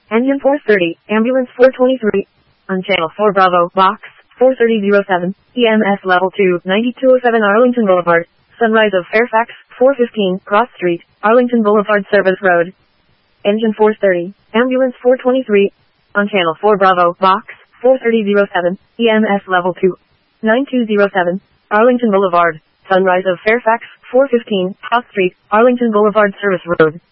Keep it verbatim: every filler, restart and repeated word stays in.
Engine four thirty, Ambulance four twenty-three. On Channel four Bravo, Box four thirty oh seven, E M S Level two, ninety-two oh seven Arlington Boulevard, Sunrise of Fairfax, four fifteen, Cross Street, Arlington Boulevard Service Road. Engine four thirty, Ambulance four twenty-three. On Channel four Bravo, Box four thirty oh seven, E M S Level two, ninety-two oh seven, Arlington Boulevard, Sunrise of Fairfax, four fifteen, Cross Street, Arlington Boulevard Service Road.